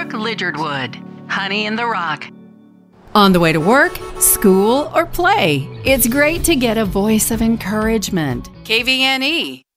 Rock Lizardwood. Honey in the Rock. On the way to work, school, or play, it's great to get a voice of encouragement. KVNE.